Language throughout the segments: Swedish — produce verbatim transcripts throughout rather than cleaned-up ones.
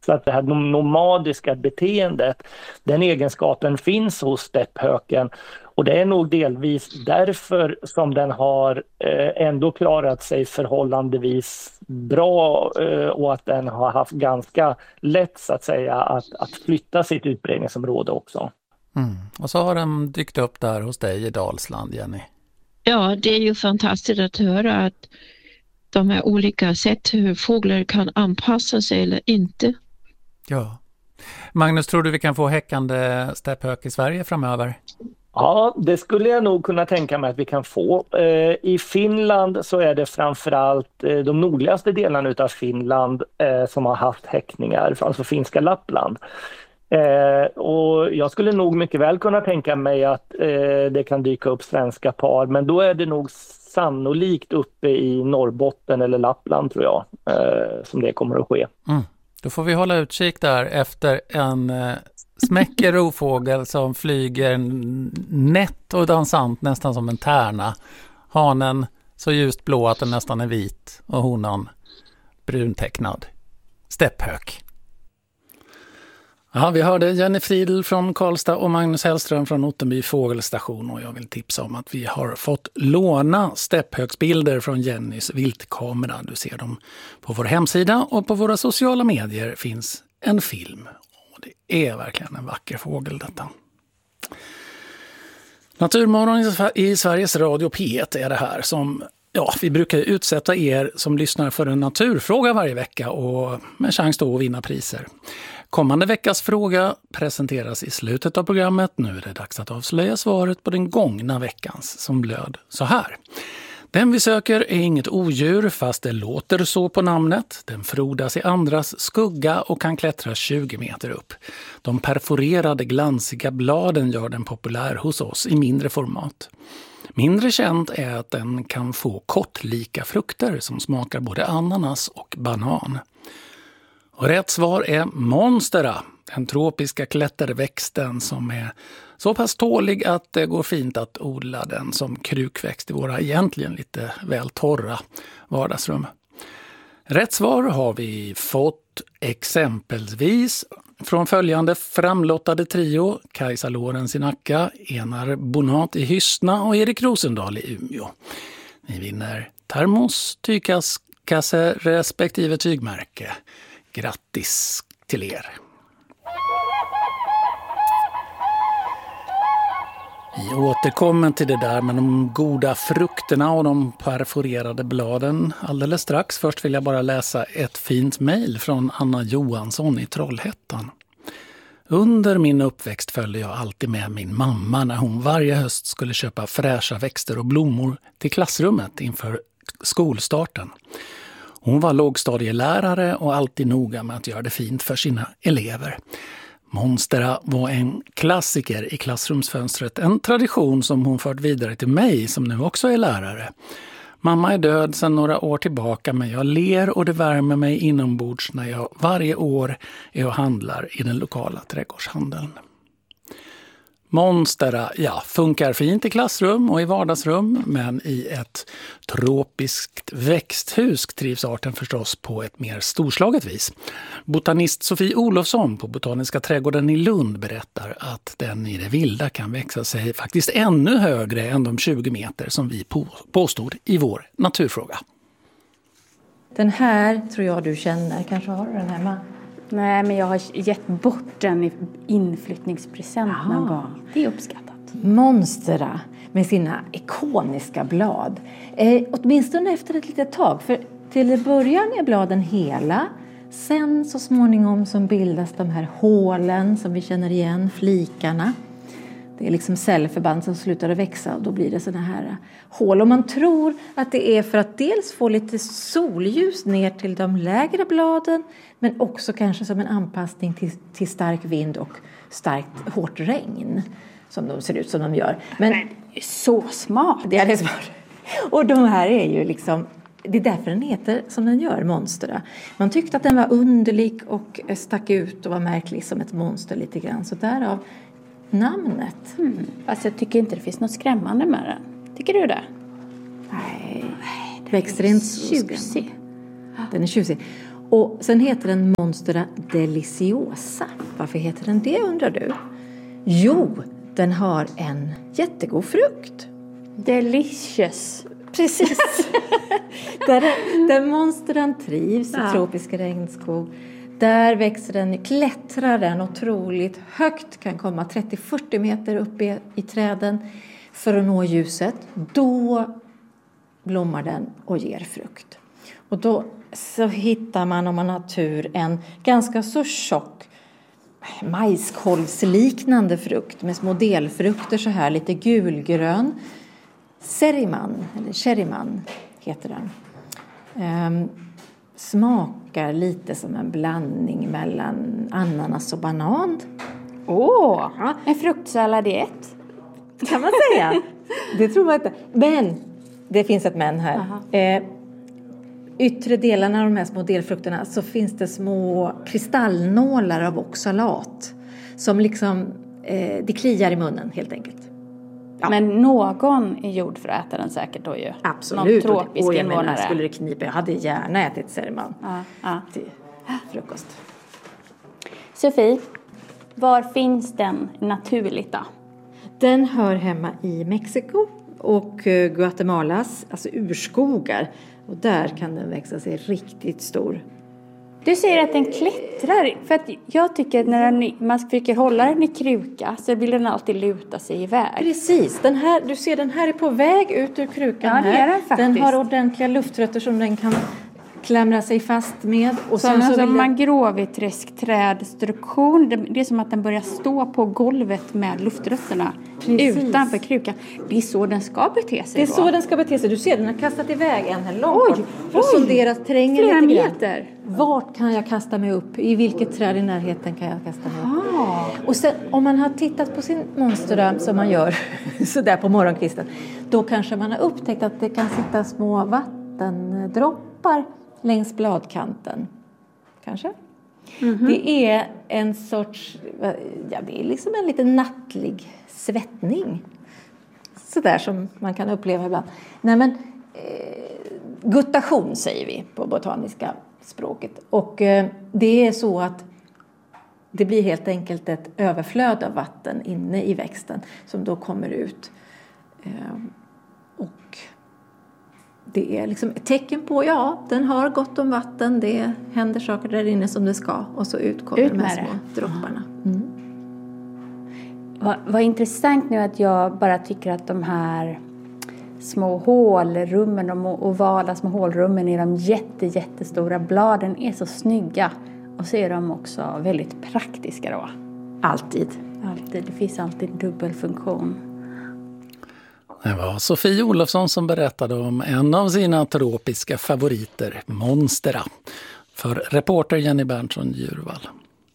Så att det här nomadiska beteendet, den egenskapen finns hos stepphöken. Och det är nog delvis därför som den har eh, ändå klarat sig förhållandevis bra eh, och att den har haft ganska lätt så att säga att, att flytta sitt utbredningsområde också. Mm. Och så har den dykt upp där hos dig i Dalsland, Jenny. Ja, det är ju fantastiskt att höra att de här olika sätt hur fåglar kan anpassa sig eller inte. Ja. Magnus, tror du vi kan få häckande stepphök i Sverige framöver? Ja, det skulle jag nog kunna tänka mig att vi kan få. Eh, I Finland så är det framförallt eh, de nordligaste delarna av Finland eh, som har haft häckningar, alltså finska Lappland. Eh, och jag skulle nog mycket väl kunna tänka mig att eh, det kan dyka upp svenska par, men då är det nog sannolikt uppe i Norrbotten eller Lappland tror jag eh, som det kommer att ske. Mm. Då får vi hålla utkik där efter en eh, smäcker rovfågel som flyger nätt och dansant nästan som en tärna. Hanen så ljust blå att den nästan är vit och honan bruntecknad. Stepphök. Ja, vi hörde Jenny Friedl från Karlstad och Magnus Hellström från Ottenby fågelstation, och jag vill tipsa om att vi har fått låna stepphöksbilder från Jennys viltkamera. Du ser dem på vår hemsida, och på våra sociala medier finns en film. Och det är verkligen en vacker fågel detta. Naturmorgon i Sveriges Radio P ett är det här som... Ja, vi brukar utsätta er som lyssnar för en naturfråga varje vecka och med chans då att vinna priser. Kommande veckas fråga presenteras i slutet av programmet. Nu är det dags att avslöja svaret på den gångna veckans som löd så här. Den vi söker är inget odjur fast det låter så på namnet. Den frodas i andras skugga och kan klättra tjugo meter upp. De perforerade glansiga bladen gör den populär hos oss i mindre format. Mindre känt är att den kan få kortlika frukter som smakar både ananas och banan. Och rätt svar är monstera, den tropiska klätterväxten som är så pass tålig att det går fint att odla den som krukväxt i våra egentligen lite väl torra vardagsrum. Rätt svar har vi fått exempelvis från följande framlottade trio: Kajsa Lorenz i Nacka, Enar Bonat i Hyssna och Erik Rosendahl i Umeå. Ni vinner termos, tygkasse respektive tygmärke. Grattis till er! Vi återkommer till det där med de goda frukterna och de perforerade bladen alldeles strax. Först vill jag bara läsa ett fint mejl från Anna Johansson i Trollhättan. Under min uppväxt följde jag alltid med min mamma när hon varje höst skulle köpa fräscha växter och blommor till klassrummet inför skolstarten. Hon var lågstadielärare och alltid noga med att göra det fint för sina elever. Monstera var en klassiker i klassrumsfönstret, en tradition som hon fört vidare till mig som nu också är lärare. Mamma är död sedan några år tillbaka, men jag ler och det värmer mig inombords när jag varje år är och handlar i den lokala trädgårdshandeln. Monstera, ja, funkar fint i klassrum och i vardagsrum, men i ett tropiskt växthus trivs arten förstås på ett mer storslaget vis. Botanist Sofie Olofsson på Botaniska trädgården i Lund berättar att den i det vilda kan växa sig faktiskt ännu högre än de tjugo meter som vi påstod i vår naturfråga. Den här tror jag du känner, kanske har du den hemma? Nej, men jag har gett bort den i inflyttningspresent Aha. någon gång. Det är uppskattat. Monstera med sina ikoniska blad. Eh, åtminstone efter ett litet tag. För till början är bladen hela. Sen så småningom som bildas de här hålen som vi känner igen, flikarna. Det är liksom cellförband som slutar att växa och då blir det såna här hål. Och man tror att det är för att dels få lite solljus ner till de lägre bladen, men också kanske som en anpassning till, till stark vind och starkt hårt regn som de ser ut som de gör. Men det är så smart. Det är smart. Och de här är ju liksom, det är därför den heter som den gör, monstera. Man tyckte att den var underlig och stack ut och var märklig som ett monster lite grann. Så därav namnet. Mm. Fast jag tycker inte det finns något skrämmande med den. Tycker du det? Nej. Det växer inte så skrämmande. Den är tjusig. Och sen heter den Monstera deliciosa. Varför heter den det, undrar du? Jo, den har en jättegod frukt. Delicious. Precis. där, där monstren trivs i ja. tropisk regnskog. Där växer den, klättrar den otroligt högt. Kan komma trettio till fyrtio meter upp i, i träden för att nå ljuset. Då blommar den och ger frukt. Och då så hittar man, om man har tur, en ganska så tjock majskolvsliknande frukt med små delfrukter så här, lite gulgrön. Seriman, eller cherryman heter den. Ehm, smakar lite som en blandning mellan ananas och banan. Åh, oh, en fruktsallad i ett. Kan man säga. Det tror man inte. Men, det finns ett men här. Eh, yttre delarna av de här små delfrukterna så finns det små kristallnålar av oxalat. Som liksom, eh, det kliar i munnen helt enkelt. Ja. Men någon är gjord för att äta den säkert då ju. Absolut. Någon tropisk och det, invånare. Menar, skulle det knipa, jag hade gärna ätit seriman ja, ja. till frukost. Sofie, var finns den naturligt då? Den hör hemma i Mexiko och Guatemalas, alltså urskogar. Och där kan den växa sig riktigt stor. Du säger att den klättrar. För att jag tycker att när den, man försöker hålla den i kruka så vill den alltid luta sig iväg. Precis. Den här, du ser den här är på väg ut ur krukan. Ja, det är den faktiskt. Den har ordentliga luftrötter som den kan klämra sig fast med. Och sen så vill mangroveträskträdstruktion. Det, det är som att den börjar stå på golvet med luftrötterna. Precis. Utanför krukan. Det är så den ska bete sig. Det är då. så den ska bete sig. Du ser, den har kastat iväg en här långt. Oj, för att sondera terrängen flera lite grann. meter. Vart kan jag kasta mig upp? I vilket träd i närheten kan jag kasta mig upp? Ah. Och sen, om man har tittat på sin monstera som man gör sådär på morgonkvisten. Då kanske man har upptäckt att det kan sitta små vattendroppar längs bladkanten. Kanske? Mm-hmm. Det är en sorts, ja, det är liksom en liten nattlig svettning. Sådär som man kan uppleva ibland. Nej men, eh, guttation säger vi på botaniska språket. Och eh, det är så att det blir helt enkelt ett överflöd av vatten inne i växten som då kommer ut. Eh, och det är liksom ett tecken på, ja, den har gott om vatten. Det händer saker där inne som det ska. Och så utkommer ut de här det. små dropparna. Mm. Vad, vad intressant nu att jag bara tycker att de här små hålrummen, de ovala små hålrummen i de jätte, jättestora bladen är så snygga. Och så är de också väldigt praktiska då. Alltid. Alltid. Det finns alltid dubbel funktion. Det var Sofie Olofsson som berättade om en av sina tropiska favoriter, Monstera, för reporter Jenny Berntsson-Djurvall.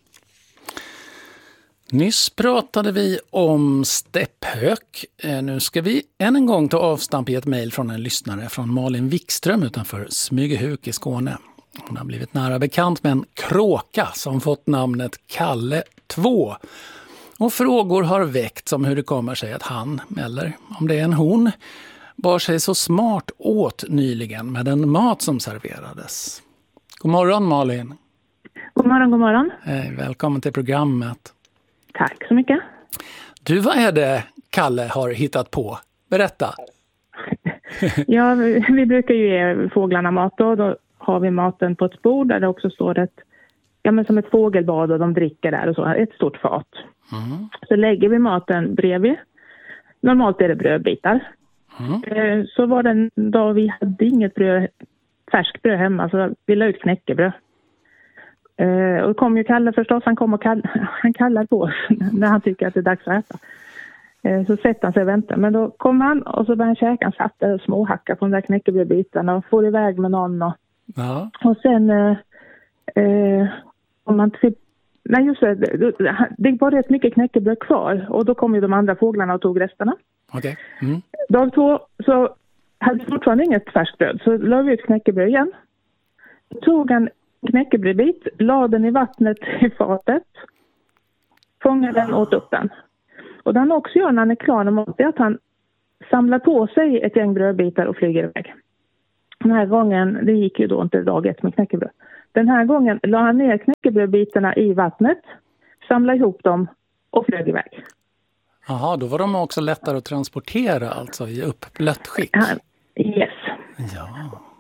Nyss pratade vi om stepphök. Nu ska vi än en gång ta avstamp i ett mejl från en lyssnare från Malin Wikström utanför Smygehuk i Skåne. Hon har blivit nära bekant med en kråka som fått namnet Kalle två. Och frågor har väckts om hur det kommer sig att han, eller om det är en hon, bar sig så smart åt nyligen med den mat som serverades. God morgon Malin. God morgon, god morgon. Hej, välkommen till programmet. Tack så mycket. Du, vad är det Kalle har hittat på? Berätta. Ja, vi, vi brukar ju ge fåglarna mat då. Då har vi maten på ett bord där det också står ett, ja men som ett fågelbad och de dricker där och så, ett stort fat. Mm. Så lägger vi maten bredvid. Normalt är det brödbitar. Mm. Så var det en dag vi hade inget bröd, färskt bröd hemma, så vi la ut knäckebröd. Och då kom ju Kalle förstås, han kom och kall, han kallar på oss när han tycker att det är dags att äta. Så sätter han sig och väntar. Men då kom han och så började han käka, han satt där och småhacka på de där knäckebrödbitarna och får iväg med någon. Och, ja. och sen eh, om man typ nej just det, det var rätt mycket knäckebröd kvar och då kom ju de andra fåglarna och tog resterna. Okay. Mm. Dag två så hade vi fortfarande inget färskt bröd så la vi ut knäckebröd igen. Då tog han knäckebrödbit, la den i vattnet i fatet, fångade den och åt upp den. Och det han också gör när han är klar med mat är att han samlar på sig ett gäng brödbitar och flyger iväg. Den här gången, det gick ju då inte dag ett med knäckebröd. Den här gången la han ner knäckebrödbitarna i vattnet, samlade ihop dem och flög iväg. Jaha, då var de också lättare att transportera, alltså i uppblött skick. Ja, yes. Ja.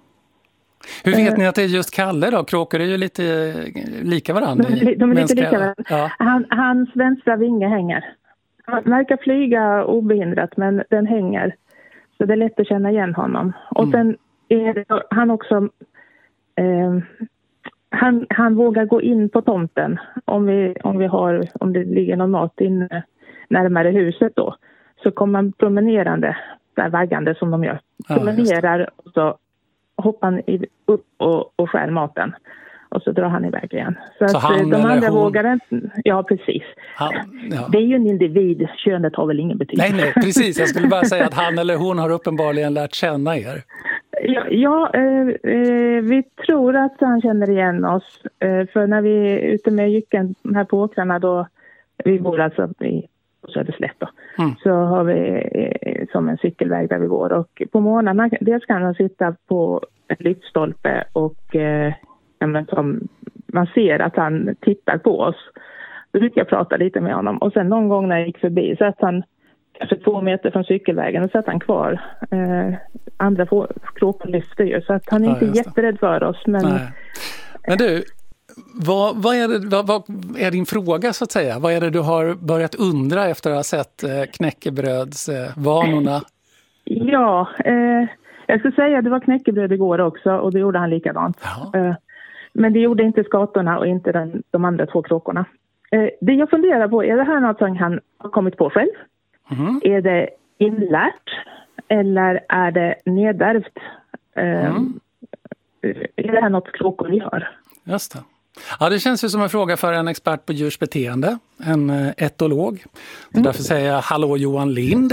Hur vet uh, ni att det är just Kalle då? Kråkor är ju lite lika varandra. De, de är lite lika varandra. Ja. Han, hans vänstra vinge hänger. Han verkar flyga obehindrat, men den hänger. Så det är lätt att känna igen honom. Och mm. sen är det, han också... Eh, han, han vågar gå in på tomten om, vi, om, vi har, om det ligger någon mat inne närmare huset då. Så kommer han promenerande, där vaggande som de gör. Ja, promenerar och så hoppar han i, upp och, och skär maten. Och så drar han iväg igen. Så, så att han, de andra hon... vågar inte... Ja, precis. Han, ja. Det är ju en individ. Könet har väl ingen betydelse. Nej, nej, precis. Jag skulle bara säga att han eller hon har uppenbarligen lärt känna er. Ja, ja eh, eh, vi tror att han känner igen oss. Eh, för när vi är ute med jycken här på åkrarna då... Vi bor alltså i Söderslätt då. Mm. Så har vi eh, som en cykelväg där vi går. Och på morgnarna dels kan han sitta på ett lyktstolpe och... Eh, Ja, men som man ser att han tittar på oss. Då brukar jag prata lite med honom. Och sen någon gång när jag gick förbi så att han kanske två meter från cykelvägen och så att han kvar. Eh, andra kråkor lyfter ju. Så att han är ja, inte jätterädd för oss. Men, men du, vad, vad, är det, vad, vad är din fråga så att säga? Vad är det du har börjat undra efter att ha sett eh, knäckebrödsvanorna? Ja, eh, jag skulle säga att det var knäckebröd igår också. Och det gjorde han likadant. Ja. Eh, Men det gjorde inte skatorna och inte den, de andra två kråkorna. Eh, det jag funderar på, är det här något som han har kommit på själv? Mm. Är det inlärt? Eller är det nedärvt? Eh, mm. Är det här något kråkor gör? Just det. Ja, det känns ju som en fråga för en expert på djurs beteende. En etolog. Mm. Därför säger jag hallå Johan Lind.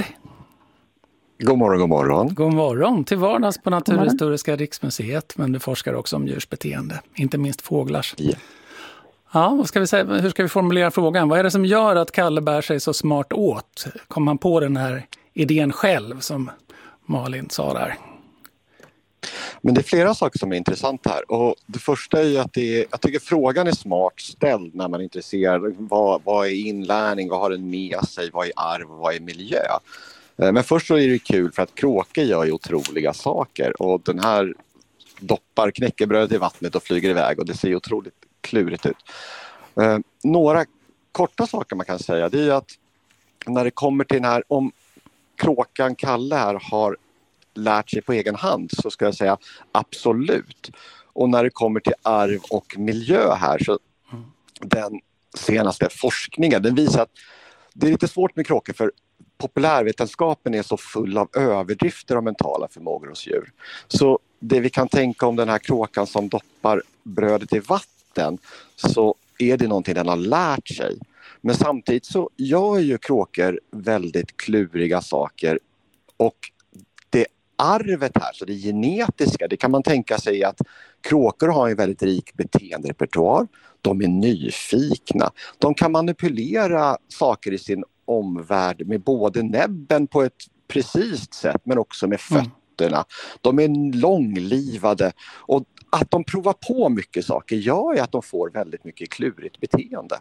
God morgon, god morgon. God morgon till vardags på Naturhistoriska riksmuseet, men du forskar också om djurs beteende, inte minst fåglars. Yeah. Ja, vad ska vi säga, hur ska vi formulera frågan? Vad är det som gör att Kalle bär sig så smart åt? Kom han på den här idén själv som Malin sa där? Men det är flera saker som är intressant här. Och det första är ju att det är, jag tycker frågan är smart ställd när man är intresserad. Vad, vad är inlärning, vad har den med sig, vad är arv och vad är miljö? Men först så är det kul för att kråkor gör ju otroliga saker och den här doppar knäckebrödet i vattnet och flyger iväg och det ser ju otroligt klurigt ut. Eh, några korta saker man kan säga det är ju att när det kommer till den här, om kråkan Kalle här har lärt sig på egen hand så ska jag säga absolut. Och när det kommer till arv och miljö här så mm. den senaste forskningen den visar att det är lite svårt med kråkor för populärvetenskapen är så full av överdrifter och mentala förmågor hos djur. Så det vi kan tänka om den här kråkan som doppar brödet i vatten så är det någonting den har lärt sig. Men samtidigt så gör ju kråkor väldigt kluriga saker och det arvet här, så det genetiska, det kan man tänka sig att kråkor har en väldigt rik beteenderepertoar. De är nyfikna. De kan manipulera saker i sin omvärld med både näbben på ett precis sätt men också med fötterna. Mm. De är långlivade och att de provar på mycket saker gör ju att de får väldigt mycket klurigt beteende.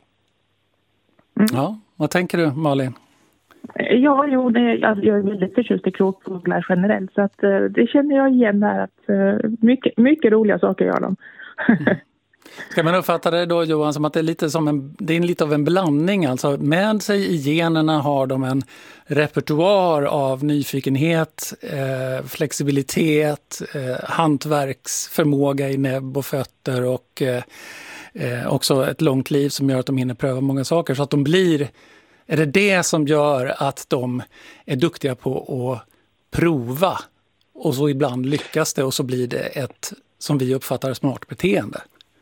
Mm. Ja, vad tänker du Malin? Ja, jo, det, jag är väldigt förtjust i kråkfåglar generellt så att det känner jag igen här att mycket, mycket roliga saker gör de. Mm. Ska man uppfatta det då Johan som att det är lite som en, det är lite av en blandning alltså med sig i generna har de en repertoar av nyfikenhet, eh, flexibilitet, eh, hantverksförmåga i näbb och fötter och eh, också ett långt liv som gör att de hinner pröva många saker så att de blir, är det det som gör att de är duktiga på att prova och så ibland lyckas det och så blir det ett som vi uppfattar smart beteende.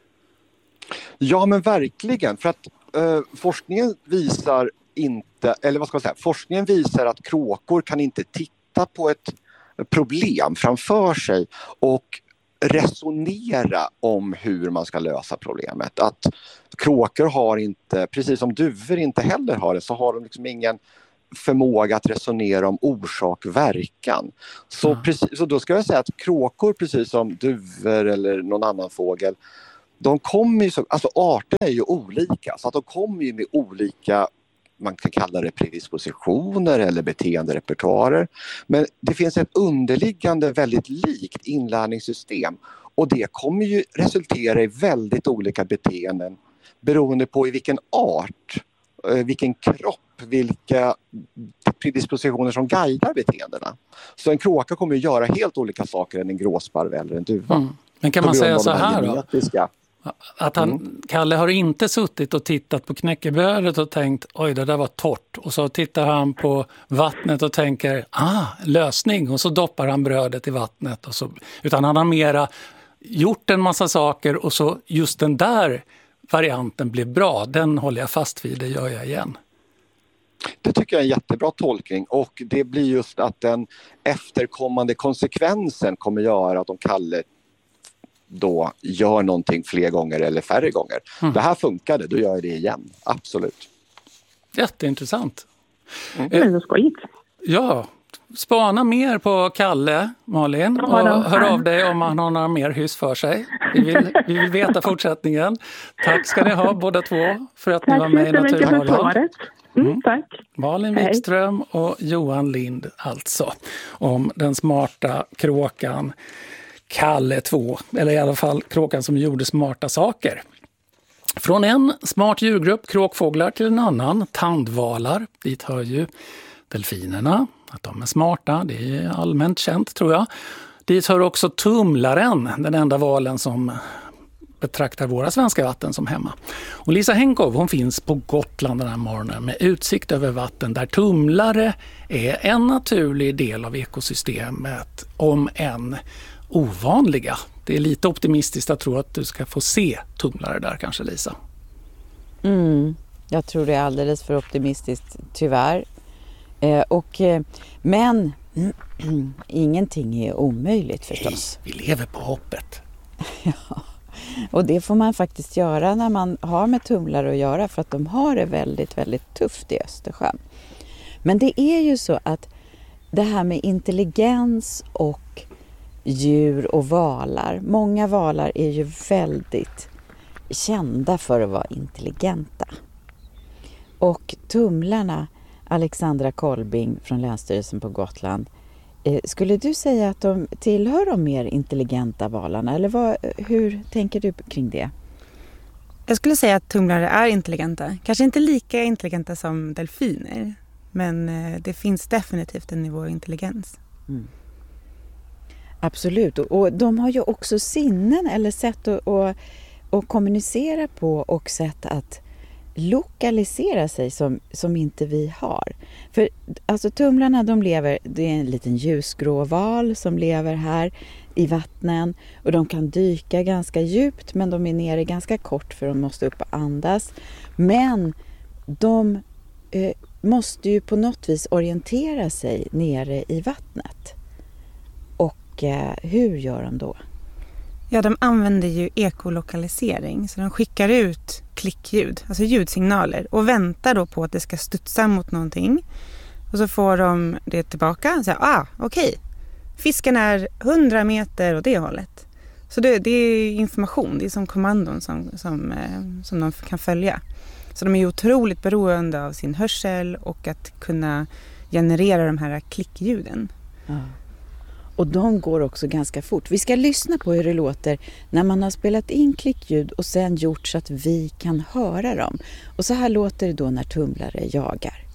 Ja men verkligen för att eh, forskningen visar inte, eller vad ska jag säga, forskningen visar att kråkor kan inte titta på ett problem framför sig och resonera om hur man ska lösa problemet. Att kråkor har inte, precis som duvor inte heller har det, så har de liksom ingen förmåga att resonera om orsak-verkan. Så, mm. precis, så då ska jag säga att kråkor precis som duvor eller någon annan fågel de kommer ju så, alltså arterna är ju olika, så att de kommer ju med olika, man kan kalla det predispositioner eller beteenderepertoarer. Men det finns ett underliggande väldigt likt inlärningssystem, och det kommer ju resultera i väldigt olika beteenden beroende på i vilken art, vilken kropp, vilka predispositioner som guidar beteendena. Så en kråka kommer att göra helt olika saker än en gråsparv eller en duva. Mm. Men kan man säga så här då? Att han, mm. Kalle har inte suttit och tittat på knäckebrödet och tänkt, oj det där var torrt. Och så tittar han på vattnet och tänker, ah, lösning. Och så doppar han brödet i vattnet. Och så, utan han har mera gjort en massa saker, och så just den där varianten blev bra. Den håller jag fast vid, det gör jag igen. Det tycker jag är en jättebra tolkning, och det blir just att den efterkommande konsekvensen kommer göra att de Kalle då gör någonting fler gånger eller färre gånger. Mm. Det här funkade, då gör jag det igen. Absolut. Jätteintressant. Mm. Det är så skojigt. Ja, spana mer på Kalle, Malin, och hör av dig om han har några mer hyss för sig. Vi vill, vi vill veta fortsättningen. Tack ska ni ha båda två för att tack ni var med i Naturradion. Mm, mm. Tack. Malin Wikström och Johan Lind alltså, om den smarta kråkan Kalle två, eller i alla fall kråkan som gjorde smarta saker. Från en smart djurgrupp, kråkfåglar, till en annan, tandvalar. Dit hör ju delfinerna, att de är smarta, det är allmänt känt tror jag. Dit hör också tumlaren, den enda valen som betraktar våra svenska vatten som hemma. Och Lisa Henkov, hon finns på Gotland den här morgonen med utsikt över vatten där tumlare är en naturlig del av ekosystemet, om en ovanliga. Det är lite optimistiskt att tro att du ska få se tumlare där kanske, Lisa. Mm, jag tror det är alldeles för optimistiskt, tyvärr. Eh, och, eh, men ingenting är omöjligt förstås. Nej, vi lever på hoppet. Ja, och det får man faktiskt göra när man har med tumlare att göra, för att de har det väldigt, väldigt tufft i Östersjön. Men det är ju så att det här med intelligens och djur och valar. Många valar är ju väldigt kända för att vara intelligenta. Och tumlarna, Alexandra Kolbing från Länsstyrelsen på Gotland, eh, skulle du säga att de tillhör de mer intelligenta valarna? Eller vad, hur tänker du kring det? Jag skulle säga att tumlare är intelligenta. Kanske inte lika intelligenta som delfiner. Men eh, det finns definitivt en nivå av intelligens. Mm. Absolut, och de har ju också sinnen eller sätt att, att, att kommunicera på, och sätt att lokalisera sig som, som inte vi har. För alltså tumlarna, de lever, det är en liten ljusgrå val som lever här i vattnen, och de kan dyka ganska djupt, men de är nere ganska kort för de måste upp och andas. Men de eh, måste ju på något vis orientera sig nere i vattnet. Hur gör de då? Ja, de använder ju ekolokalisering. Så de skickar ut klickljud, alltså ljudsignaler, och väntar då på att det ska studsa mot någonting. Och så får de det tillbaka. Så här, ah, okej. Okay. Fisken är hundra meter åt det hållet. Så det, det är information, det är som kommandon som, som, som de kan följa. Så de är ju otroligt beroende av sin hörsel och att kunna generera de här klickljuden. Ja. Och de går också ganska fort. Vi ska lyssna på hur det låter när man har spelat in klickljud och sen gjort så att vi kan höra dem. Och så här låter det då när tumlare jagar.